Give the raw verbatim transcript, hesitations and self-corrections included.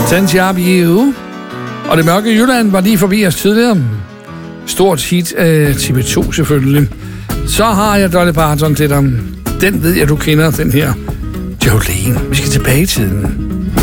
Santiago You. Og det mørke Jylland var lige forbi os tidligere. Stort hit af T V to selvfølgelig. Så har jeg Dolly Parton til dig. Den ved jeg, du kender, den her Jolene. Vi skal tilbage i tiden.